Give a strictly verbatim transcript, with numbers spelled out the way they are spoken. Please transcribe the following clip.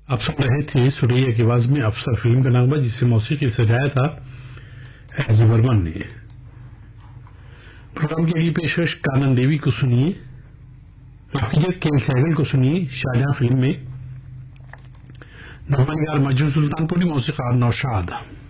आप सुन रहे थे सुरैया की आवाज में अफसर फिल्म का नाम, जिसे मौसीकी सजाया था एस बर्मन ने। प्रोग्राम की अगली पेशकश कानन देवी को सुनिए, माफ कीजिए के सहगल को सुनिए। शाहजहां फिल्म में नगमानिगार मजहूर सुल्तानपुरी, मौसीकार नौशाद।